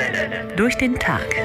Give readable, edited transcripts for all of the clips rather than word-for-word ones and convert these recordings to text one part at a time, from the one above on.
durch den Tag.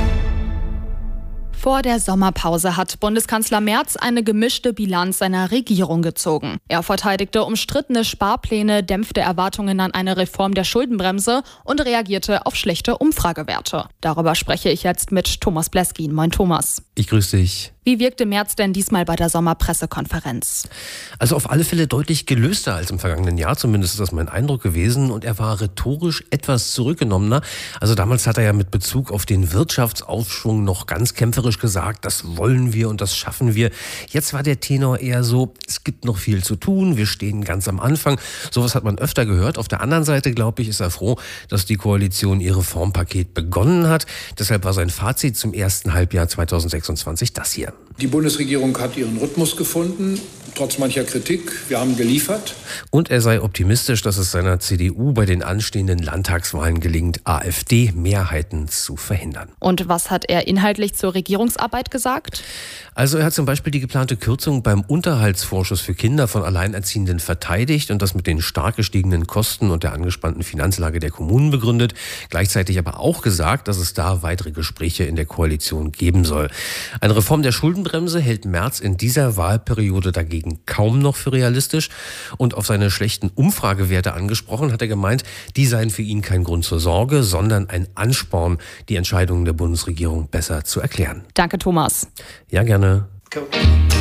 Vor der Sommerpause hat Bundeskanzler Merz eine gemischte Bilanz seiner Regierung gezogen. Er verteidigte umstrittene Sparpläne, dämpfte Erwartungen an eine Reform der Schuldenbremse und reagierte auf schlechte Umfragewerte. Darüber spreche ich jetzt mit Thomas Bleskin. Moin Thomas. Ich grüße dich. Wie wirkte Merz denn diesmal bei der Sommerpressekonferenz? Also auf alle Fälle deutlich gelöster als im vergangenen Jahr, zumindest ist das mein Eindruck gewesen. Und er war rhetorisch etwas zurückgenommener. Also damals hat er ja mit Bezug auf den Wirtschaftsaufschwung noch ganz kämpferisch gesagt, das wollen wir und das schaffen wir. Jetzt war der Tenor eher so, es gibt noch viel zu tun, wir stehen ganz am Anfang. Sowas hat man öfter gehört. Auf der anderen Seite, glaube ich, ist er froh, dass die Koalition ihr Reformpaket begonnen hat. Deshalb war sein Fazit zum ersten Halbjahr 2026 das hier. Die Bundesregierung hat ihren Rhythmus gefunden, trotz mancher Kritik. Wir haben geliefert. Und er sei optimistisch, dass es seiner CDU bei den anstehenden Landtagswahlen gelingt, AfD-Mehrheiten zu verhindern. Und was hat er inhaltlich zur Regierungsarbeit gesagt? Also er hat zum Beispiel die geplante Kürzung beim Unterhaltsvorschuss für Kinder von Alleinerziehenden verteidigt und das mit den stark gestiegenen Kosten und der angespannten Finanzlage der Kommunen begründet. Gleichzeitig aber auch gesagt, dass es da weitere Gespräche in der Koalition geben soll. Eine Reform der Schuldenbremse hält Merz in dieser Wahlperiode dagegen kaum noch für realistisch. Und auf seine schlechten Umfragewerte angesprochen, hat er gemeint, die seien für ihn kein Grund zur Sorge, sondern ein Ansporn, die Entscheidungen der Bundesregierung besser zu erklären. Danke, Thomas. Ja, gerne.